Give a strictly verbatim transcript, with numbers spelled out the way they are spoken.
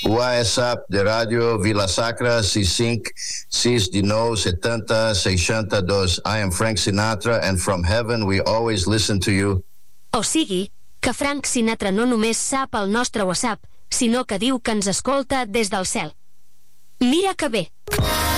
WhatsApp de ràdio Vila-sacra sis cinc sis un nou set zero sis dos. I am Frank Sinatra and from heaven we always listen to you. O sigui, que Frank Sinatra no només sap el nostre WhatsApp, sinó que diu que ens escolta des del cel. Mira que bé!